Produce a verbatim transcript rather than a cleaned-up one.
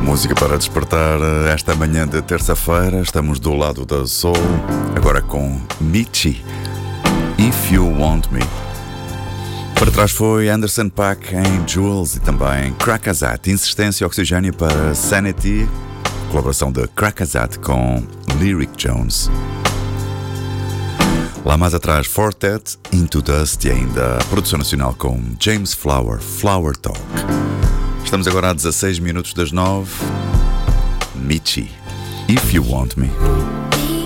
Música para despertar esta manhã de terça-feira. Estamos do lado da Soul, agora com Michi, If You Want Me. Para trás foi Anderson .Paak em Jewels e também Crackazat, Insistência e Oxigênio para Sanity, colaboração de Crackazat com Lyric Jones. Lá mais atrás, Fortet, Into Dust e ainda a produção nacional com James Flower, Flower Talk. Estamos agora a dezasseis minutos das nove. Michi, If You Want Me.